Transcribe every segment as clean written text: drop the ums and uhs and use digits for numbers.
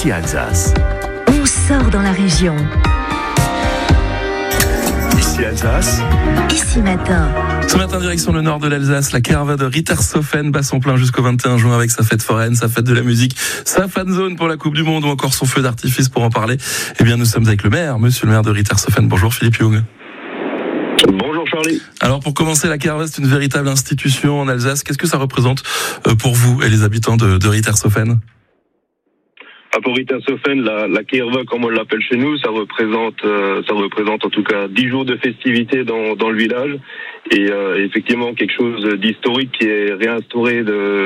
Ici Alsace. On sort dans la région. Ici Alsace. Ici matin. Ce matin, direction le nord de l'Alsace, la caravane de Rittershofen bat son plein jusqu'au 21 juin avec sa fête foraine, sa fête de la musique, sa fan zone pour la Coupe du Monde ou encore son feu d'artifice. Pour en parler, eh bien, nous sommes avec le maire, monsieur le maire de Rittershofen. Bonjour Philippe Young. Bonjour Charlie. Alors pour commencer, la caravane, c'est une véritable institution en Alsace. Qu'est-ce que ça représente pour vous et les habitants de Rittershofen ? Pour Rittershofen, la Keerwe, comme on l'appelle chez nous, ça représente en tout cas 10 jours de festivités dans le village et effectivement quelque chose d'historique qui est réinstauré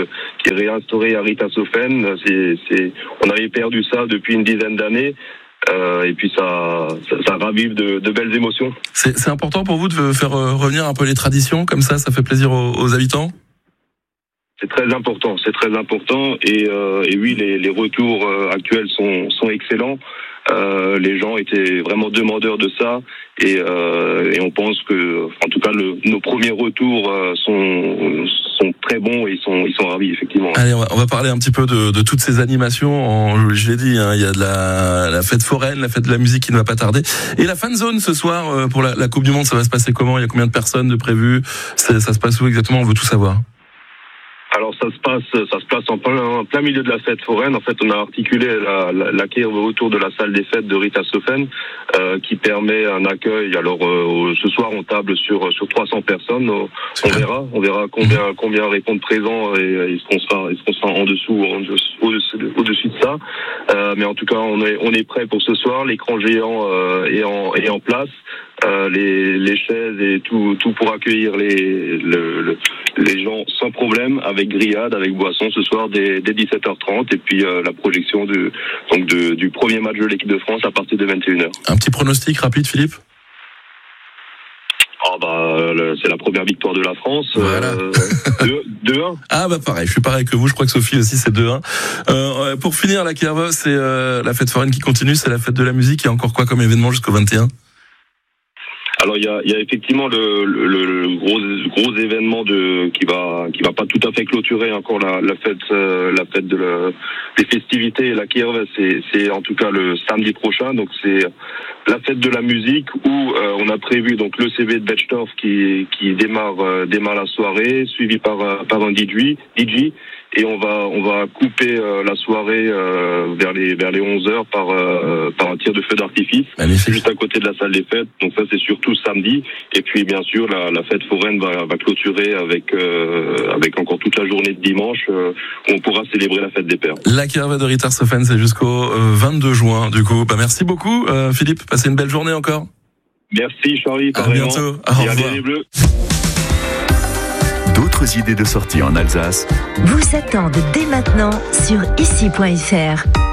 à Rittershofen. On avait perdu ça depuis une dizaine d'années. Et puis ça ravive de belles émotions. C'est important pour vous de faire revenir un peu les traditions comme ça fait plaisir aux habitants ? C'est très important. Et oui, les retours actuels sont excellents. Les gens étaient vraiment demandeurs de ça et on pense que, en tout cas, nos premiers retours sont très bons et ils sont ravis effectivement. Allez, on va parler un petit peu de toutes ces animations. Je l'ai dit, il y a de la fête foraine, la fête de la musique qui ne va pas tarder, et la fan zone ce soir pour la Coupe du Monde. Ça va se passer comment ? Il y a combien de personnes de prévues ? Ça se passe où exactement ? On veut tout savoir. Alors ça se passe en plein milieu de la fête foraine. En fait, on a articulé la Keerwe autour de la salle des fêtes de Rittershofen, qui permet un accueil. Alors ce soir, on table sur 300 personnes. On verra combien répondent présents et est-ce qu'on sera en dessous ou au-dessus de ça. Mais en tout cas, on est prêt pour ce soir. L'écran géant est en place. Les chaises et tout pour accueillir les gens sans problème, avec grillade, avec boisson ce soir dès 17h30 et puis la projection du premier match de l'équipe de France à partir de 21h. Un petit pronostic rapide, Philippe ? C'est la première victoire de la France. Voilà. 2-1. Ah pareil, je suis pareil que vous, je crois que Sophie aussi c'est 2-1. Pour finir, la Keerwe, c'est la fête foraine qui continue, c'est la fête de la musique. Il y a encore quoi comme événement jusqu'au 21 ? Alors il y a effectivement le gros événement qui va pas tout à fait clôturer encore la fête des festivités et la Keerwe, c'est en tout cas le samedi prochain. Donc c'est la fête de la musique où on a prévu donc le CV de Bechdorf qui démarre la soirée, suivi par un DJ. Et on va couper la soirée vers les 11h par un tir de feu d'artifice. Magnifique. Juste à côté de la salle des fêtes. Donc ça c'est surtout samedi. Et puis bien sûr la fête foraine va clôturer avec encore toute la journée de dimanche où on pourra célébrer la fête des pères. La Keerwe de Rittershofen, c'est jusqu'au 22 juin du coup. Merci beaucoup Philippe, passez une belle journée encore. Merci Charlie. À bientôt. Au revoir. Les Bleus. D'autres idées de sortie en Alsace Vous attendent dès maintenant sur ici.fr.